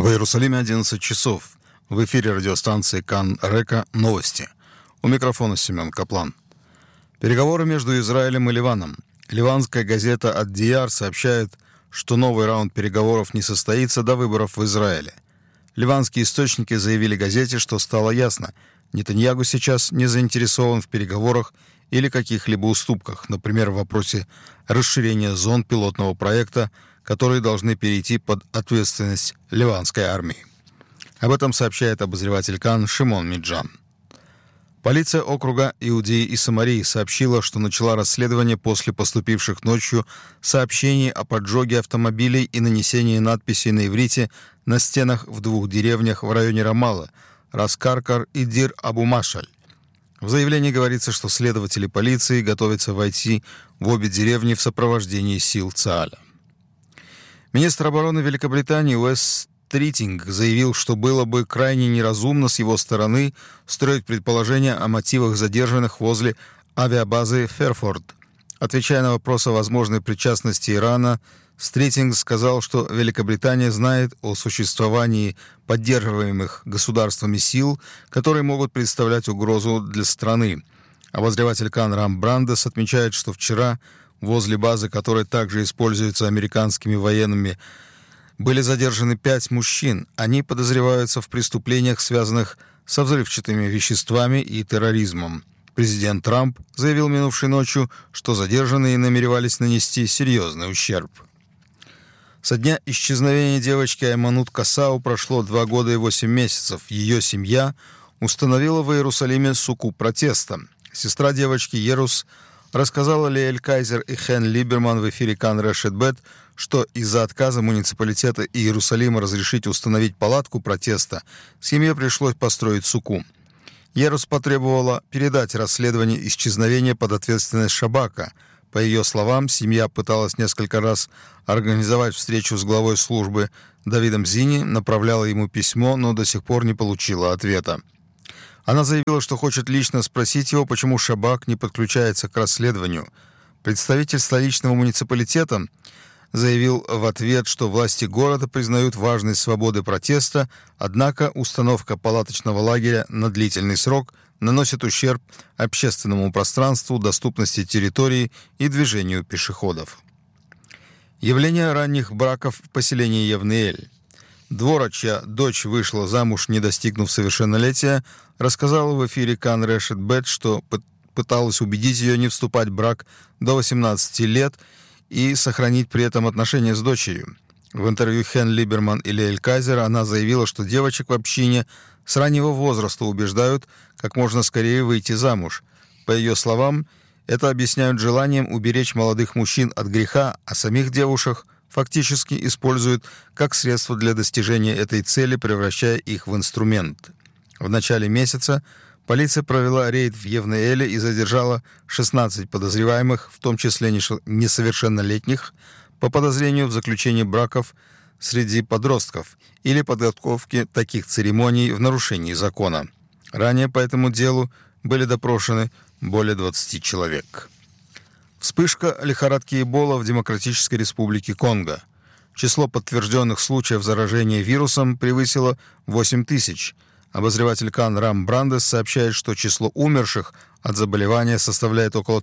В Иерусалиме 11 часов. В эфире радиостанции Кан Река новости. У микрофона Семен Каплан. Переговоры между Израилем и Ливаном. Ливанская газета «Ад-Дияр» сообщает, что новый раунд переговоров не состоится до выборов в Израиле. Ливанские источники заявили газете, что стало ясно, Нетаньяху сейчас не заинтересован в переговорах или каких-либо уступках, например, в вопросе расширения зон пилотного проекта, которые должны перейти под ответственность ливанской армии. Об этом сообщает обозреватель Кан Шимон Миджан. Полиция округа Иудеи и Самарии сообщила, что начала расследование после поступивших ночью сообщений о поджоге автомобилей и нанесении надписей на иврите на стенах в двух деревнях в районе Рамалла – Раскаркар и Дир-Абу-Машаль. В заявлении говорится, что следователи полиции готовятся войти в обе деревни в сопровождении сил ЦААЛа. Министр обороны Великобритании Уэс Стритинг заявил, что было бы крайне неразумно с его стороны строить предположения о мотивах задержанных возле авиабазы Ферфорд. Отвечая на вопрос о возможной причастности Ирана, Стритинг сказал, что Великобритания знает о существовании поддерживаемых государствами сил, которые могут представлять угрозу для страны. Обозреватель Кан Рам Брандес отмечает, что вчера возле базы, которая также используется американскими военными, были задержаны 5 мужчин. Они подозреваются в преступлениях, связанных со взрывчатыми веществами и терроризмом. Президент Трамп заявил минувшей ночью, что задержанные намеревались нанести серьезный ущерб. Со дня исчезновения девочки Айманут Касау прошло 2 года и 8 месяцев. Ее семья установила в Иерусалиме суку протеста. Сестра девочки Ерус рассказала Лиэль Кайзер и Хен Либерман в эфире Кан Решет Бет, что из-за отказа муниципалитета Иерусалима разрешить установить палатку протеста, семье пришлось построить суку. Ерус потребовала передать расследование исчезновения под ответственность Шабака. По ее словам, семья пыталась несколько раз организовать встречу с главой службы Давидом Зини, направляла ему письмо, но до сих пор не получила ответа. Она заявила, что хочет лично спросить его, почему Шабак не подключается к расследованию. Представитель столичного муниципалитета заявил в ответ, что власти города признают важность свободы протеста, однако установка палаточного лагеря на длительный срок наносит ущерб общественному пространству, доступности территории и движению пешеходов. Явление ранних браков в поселении Евнеэль. Двора, чья дочь вышла замуж, не достигнув совершеннолетия, рассказала в эфире Кан Решет Бет, что пыталась убедить ее не вступать в брак до 18 лет и сохранить при этом отношения с дочерью. В интервью Хен Либерман и Лиэль Кайзер она заявила, что девочек в общине с раннего возраста убеждают как можно скорее выйти замуж. По ее словам, это объясняют желанием уберечь молодых мужчин от греха, а самих девушек фактически используют как средство для достижения этой цели, превращая их в инструмент. В начале месяца полиция провела рейд в Евнеэле и задержала 16 подозреваемых, в том числе несовершеннолетних, по подозрению в заключении браков среди подростков или подготовке таких церемоний в нарушении закона. Ранее по этому делу были допрошены более 20 человек. Вспышка лихорадки Эбола в Демократической Республике Конго. Число подтвержденных случаев заражения вирусом превысило 8 тысяч. Обозреватель Кан Рам Брандес сообщает, что число умерших от заболевания составляет около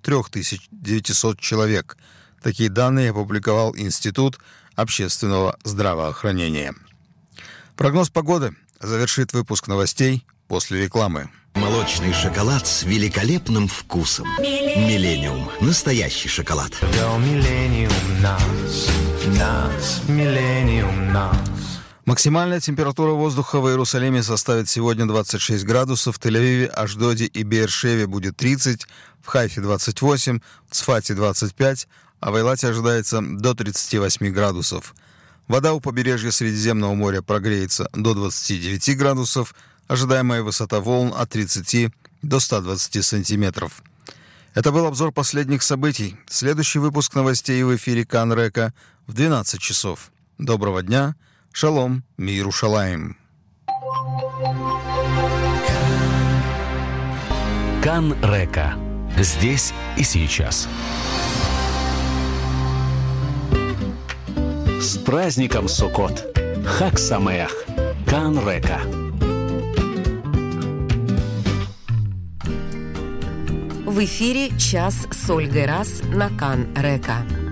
3900 человек. Такие данные опубликовал Институт общественного здравоохранения. Прогноз погоды завершит выпуск новостей после рекламы. Молочный шоколад с великолепным вкусом. Миллениум. Настоящий шоколад. Миллениум нас, Миллениум нас. Максимальная температура воздуха в Иерусалиме составит сегодня 26 градусов, в Тель-Авиве, Ашдоде и Беэр-Шеве будет 30, в Хайфе 28, в Цфате 25, а в Эйлате ожидается до 38 градусов. Вода у побережья Средиземного моря прогреется до 29 градусов, ожидаемая высота волн от 30 до 120 сантиметров. Это был обзор последних событий. Следующий выпуск новостей в эфире Кан Река в 12 часов. Доброго дня. Шалом, Миерушалаим. Кан Река. Здесь и сейчас. С праздником Суккот! Хаг Самеах. Кан Река. В эфире «Час с Ольгой Раз» на Кан Река.